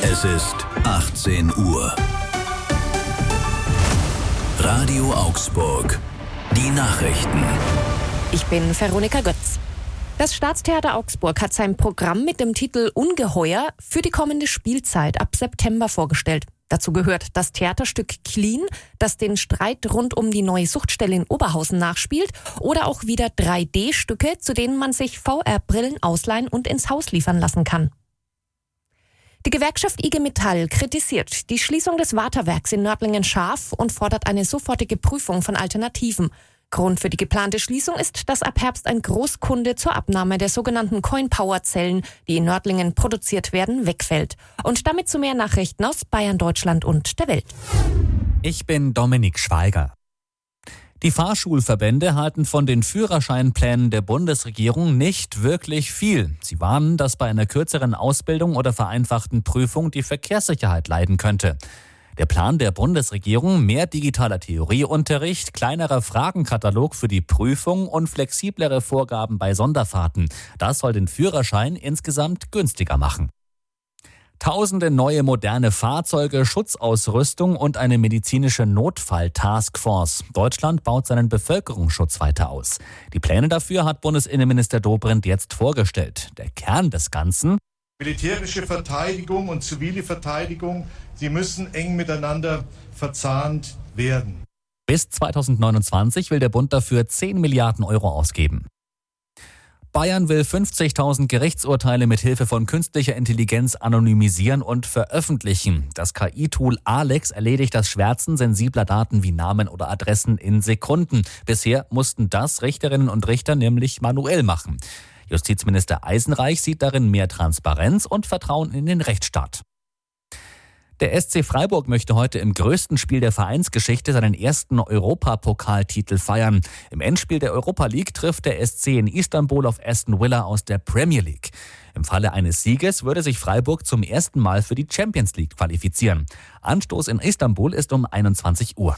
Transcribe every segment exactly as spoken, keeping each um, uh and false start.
Es ist achtzehn Uhr. Radio Augsburg. Die Nachrichten. Ich bin Veronika Götz. Das Staatstheater Augsburg hat sein Programm mit dem Titel Ungeheuer für die kommende Spielzeit ab September vorgestellt. Dazu gehört das Theaterstück Clean, das den Streit rund um die neue Suchtstelle in Oberhausen nachspielt, oder auch wieder drei D Stücke, zu denen man sich V R-Brillen ausleihen und ins Haus liefern lassen kann. Die Gewerkschaft I G Metall kritisiert die Schließung des Waterwerks in Nördlingen scharf und fordert eine sofortige Prüfung von Alternativen. Grund für die geplante Schließung ist, dass ab Herbst ein Großkunde zur Abnahme der sogenannten Coin-Power-Zellen, die in Nördlingen produziert werden, wegfällt. Und damit zu mehr Nachrichten aus Bayern, Deutschland und der Welt. Ich bin Dominik Schweiger. Die Fahrschulverbände halten von den Führerscheinplänen der Bundesregierung nicht wirklich viel. Sie warnen, dass bei einer kürzeren Ausbildung oder vereinfachten Prüfung die Verkehrssicherheit leiden könnte. Der Plan der Bundesregierung, mehr digitaler Theorieunterricht, kleinerer Fragenkatalog für die Prüfung und flexiblere Vorgaben bei Sonderfahrten. Das soll den Führerschein insgesamt günstiger machen. Tausende neue moderne Fahrzeuge, Schutzausrüstung und eine medizinische Notfall-Taskforce. Deutschland baut seinen Bevölkerungsschutz weiter aus. Die Pläne dafür hat Bundesinnenminister Dobrindt jetzt vorgestellt. Der Kern des Ganzen: militärische Verteidigung und zivile Verteidigung, sie müssen eng miteinander verzahnt werden. Bis zweitausendneunundzwanzig will der Bund dafür zehn Milliarden Euro ausgeben. Bayern will fünfzigtausend Gerichtsurteile mit Hilfe von künstlicher Intelligenz anonymisieren und veröffentlichen. Das K I-Tool Alex erledigt das Schwärzen sensibler Daten wie Namen oder Adressen in Sekunden. Bisher mussten das Richterinnen und Richter nämlich manuell machen. Justizminister Eisenreich sieht darin mehr Transparenz und Vertrauen in den Rechtsstaat. Der S C Freiburg möchte heute im größten Spiel der Vereinsgeschichte seinen ersten Europapokaltitel feiern. Im Endspiel der Europa League trifft der S C in Istanbul auf Aston Villa aus der Premier League. Im Falle eines Sieges würde sich Freiburg zum ersten Mal für die Champions League qualifizieren. Anstoß in Istanbul ist um einundzwanzig Uhr.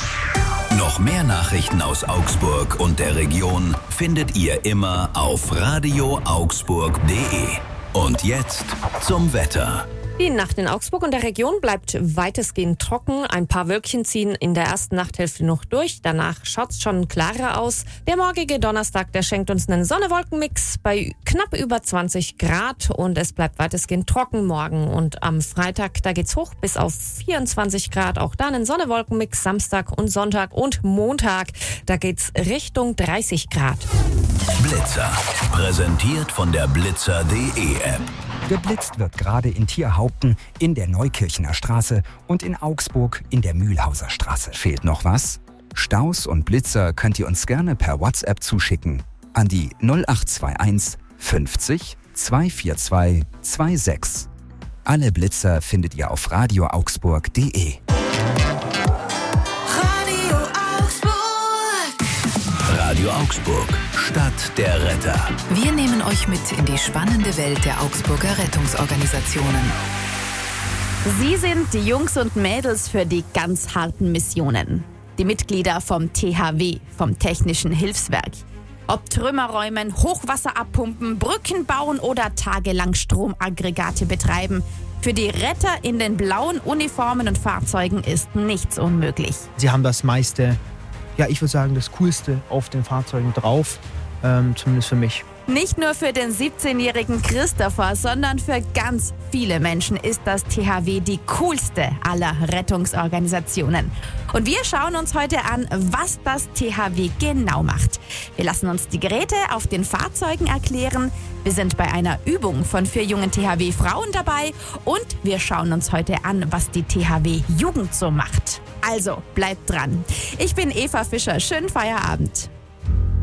Noch mehr Nachrichten aus Augsburg und der Region findet ihr immer auf radio augsburg punkt de. Und jetzt zum Wetter. Die Nacht in Augsburg und der Region bleibt weitestgehend trocken. Ein paar Wölkchen ziehen in der ersten Nachthälfte noch durch. Danach schaut es schon klarer aus. Der morgige Donnerstag, der schenkt uns einen Sonne-Wolken-Mix bei knapp über zwanzig Grad. Und es bleibt weitestgehend trocken morgen. Und am Freitag, da geht's hoch bis auf vierundzwanzig Grad. Auch da einen Sonne-Wolken-Mix Samstag und Sonntag und Montag. Da geht's Richtung dreißig Grad. Blitzer. Präsentiert von der blitzer punkt de App. Geblitzt wird gerade in Tierhaupten, in der Neukirchener Straße und in Augsburg in der Mühlhauser Straße. Fehlt noch was? Staus und Blitzer könnt ihr uns gerne per WhatsApp zuschicken an die null acht zwei eins fünfzig zweihundertvierundzwanzig sechsundzwanzig. Alle Blitzer findet ihr auf radio augsburg punkt de. Radio Augsburg. Radio Augsburg. Stadt der Retter. Wir nehmen euch mit in die spannende Welt der Augsburger Rettungsorganisationen. Sie sind die Jungs und Mädels für die ganz harten Missionen. Die Mitglieder vom T H W, vom Technischen Hilfswerk. Ob Trümmer räumen, Hochwasser abpumpen, Brücken bauen oder tagelang Stromaggregate betreiben. Für die Retter in den blauen Uniformen und Fahrzeugen ist nichts unmöglich. Sie haben das meiste, ja ich würde sagen das Coolste auf den Fahrzeugen drauf. Ähm, zumindest für mich. Nicht nur für den siebzehnjährigen Christopher, sondern für ganz viele Menschen ist das T H W die coolste aller Rettungsorganisationen. Und wir schauen uns heute an, was das T H W genau macht. Wir lassen uns die Geräte auf den Fahrzeugen erklären. Wir sind bei einer Übung von vier jungen T H W-Frauen dabei. Und wir schauen uns heute an, was die T H W-Jugend so macht. Also, bleibt dran. Ich bin Eva Fischer. Schönen Feierabend.